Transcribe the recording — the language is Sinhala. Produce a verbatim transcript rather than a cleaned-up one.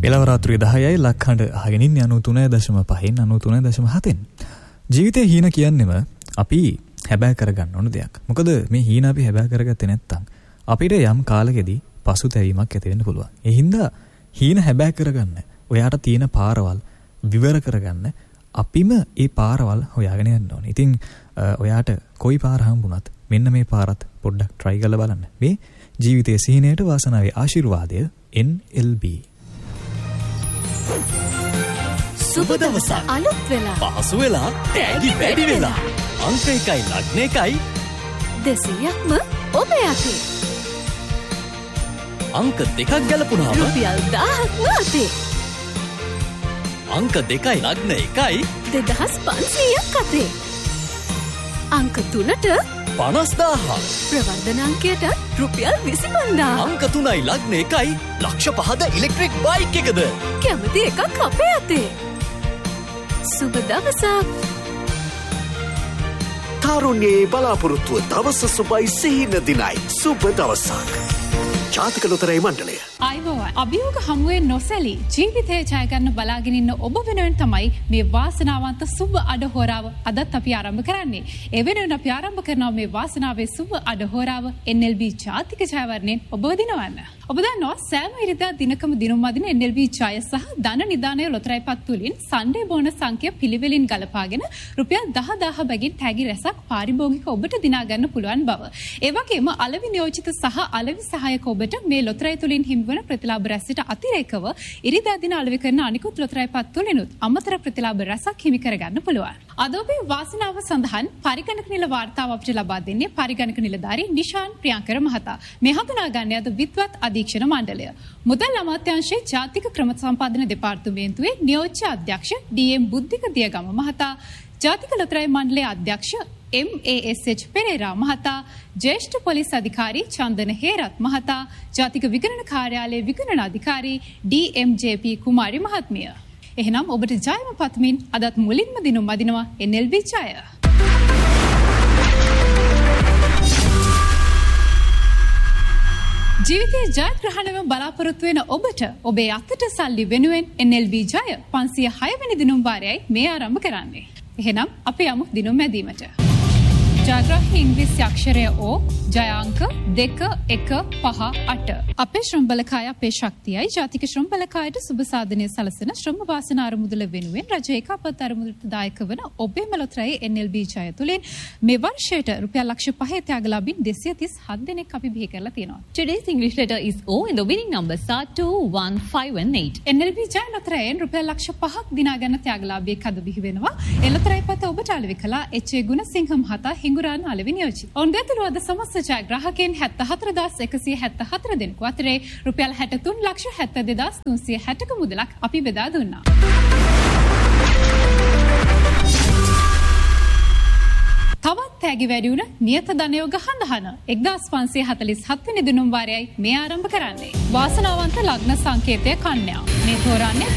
වෙලාව රාත්‍රී දහයයි ලක්හඬ අහගෙන ඉන්නේ අනූ තුනයි දශම පහෙන් අනූ තුනයි දශම හතෙන්. ජීවිතේ හීන කියන්නේම අපි හැබෑ කරගන්න ඕන දෙයක්. මොකද මේ හීන අපි හැබෑ කරගත්තේ නැත්නම් අපිට යම් කාලෙකදී පසුතැවීමක් ඇති වෙන්න පුළුවන්. ඒ හින්දා හීන හැබෑ කරගන්න, ඔයාට තියෙන පාරවල් විවර කරගන්න අපිම ඒ පාරවල් හොයාගෙන යන්න ඕනේ. ඉතින් ඔයාට කොයි පාර හම්බුණත් මෙන්න මේ පාරත් පොඩ්ඩක් try කරලා බලන්න. මේ ජීවිතයේ සිහිනයට වාසනාවේ ආශිර්වාදය N L B. සුබ දවසක් අලුත් වෙලා පහසු වෙලා ටැගි වැඩි වෙලා අංක එකයි ලග්න එකයි දෙසියක්ම ඔබ යතේ අංක දෙකක් ගැලපුණාම රුපියල් දහයක්ම අතේ අංක දෙකයි ලග්න එකයි දෙදහස් පන්සීයක් අතේ අංක තුනට පනස් දාහක් ප්‍රවර්ධන අංකයට රුපියල් විසි පන්දාහක් අංක තුනයි ලග්න එකයි ලක්ෂ පහද ඉලෙක්ට්‍රික් බයික් එකද කැමති එකක් අපේ අතේ සුබ දවසක් තරුණයේ බලාපොරොත්තුව දවස සුබයි සිහින දිනයි සුබ දවසක් ජාතික ලොතරැයි මණ්ඩලය අයිබෝවන් අභියෝග හමුවේ නොසැලී ජීවිතේ ජය ගන්න බලාගෙන ඉන්න ඔබ වෙනුවෙන් තමයි මේ වාසනාවන්ත සුබ අඩහෝරාව අදත් අපි ආරම්භ කරන්නේ. ඒ වෙනුවෙන් අපි ආරම්භ කරනවා මේ වාසනාවේ සුබ අඩහෝරාව N L B ජාතික ජයවර්ණයෙන් ඔබව දිනවන්න. ඔබ දන්නවා සෑම ඉරිදා දිනකම දිනුම් අදින N L B ජය සහ ධන නිදානය ලොතරැයි පත් තුලින් සන්ඩේ බෝනස් සංඛ්‍ය පිළිවෙලින් ගලපාගෙන රුපියල් දහදාහ බැගින් තෑගි රැසක් පාරිභෝගික ඔබට දිනා ගන්න පුළුවන් බව. ඒ වගේම අලෙවි නියෝජිත සහ අලෙවි සහායක ඔබට මේ ලොතරැයි තුලින් හිමිවන ප්‍රතිලාභ රැසට අතිරේකව ඉරිදා දින අලෙවි කරන අනිකුත් ලොතරැයි පත් තුලිනුත් අමතර ප්‍රතිලාභ රැසක් හිමි කරගන්න පුළුවන්. අද ඔබේ වාසනාව සඳහන් පරිගණක නිල වාර්තාව අපිට ලබා දෙන්නේ පරිගණක නිලධාරී නිශාන් ප්‍රියංකර මහතා. මේ හඳුනා ගන්නේ අද විද්වත් අධීක්ෂණ මණ්ඩලය. මුදල් අමාත්‍යාංශයේ ජාතික ක්‍රම සම්පාදන දෙපාර්තමේන්තුවේ නියෝජ්‍ය අධ්‍යක්ෂ D M බුද්ධික දියගම මහතා, ජාතික ලොතරැයි මණ්ඩලයේ අධ්‍යක්ෂ M A S H Perera මහතා, ජ්‍යෙෂ්ඨ පොලිස් අධිකාරී චන්දන හේරත් මහතා, ජාතික විගණන කාර්යාලයේ විගණන අධිකාරී D M J P කුමාරි මහත්මිය. එහෙනම් ඔබට ජයම පතමින් අදත් මුලින්ම දිනුම් අදිනවා N L B ජය. ජීවිතයේ ජයග්‍රහණයම බලාපොරොත්තු වෙන ඔබට ඔබේ අතට සල්ලි වෙනුවෙන් N L B ජය පන්සිය හය වෙනි දිනුම් වාරයයි මේ ආරම්භ කරන්නේ. එහෙනම් අපි යමු දිනුම් මැදීමට. ජයග්‍රාහී ඉංග්‍රීසි අක්ෂරය O, ජය අංක දෙක එක පහ අට. අපේ ශ්‍රම බලකාය අපේ ශක්තියයි. ජාතික ශ්‍රම බලකායට සුබ සාධනය සලසන ශ්‍රම වාසනා අරමුදල වෙනුවෙන් රජයේ ඒකාපත් අරමුදලට දායක වන ඔබේ මලොතරැයි N L B ජය තුලින් මේ වර්ෂයට රුපියල් ලක්ෂ පහේ ත්‍යාගලාභීන් දෙසිය තිස් හත් දෙනෙක් අපි බිහි කරලා තියෙනවා. Today's English letter is O and the winning numbers are two, one, five and eight. N L B ජය ලොතරැයින් රුපියල් ලක්ෂ පහක් දිනා ගන්න ත්‍යාගලාභියෙක් අද බිහි වෙනවා. ඒ ලොතරැයි පත ඔබට අලෙවි කළා H A ගුණසිංහ මහතා හිඟුරාන අලෙවි නියෝජිත. ඔවුන් දෙතුළු අද සමස්ත ජයග්‍රාහකයන් හැත්තෑ හතර හදාස් එකසිය හැත්තෑ හතර දෙනෙකු අතරේ රුපියල් හැට තුන් ලක්ෂ හැත්තෑ දෙදාස් තුන්සිය හැටක මුදලක් අපි බෙදා දුන්නා. තවත් තෑගි වැඩි වුණ නියත ධනයෝග හඳහන එක්දාස් පන්සිය හතළිස් හත් වෙනි දිනුම් වාරයයි මේ ආරම්භ කරන්නේ. වාසනාවන්ත ලග්න සංකේතය කන්‍යා. මේ තෝරන්නේ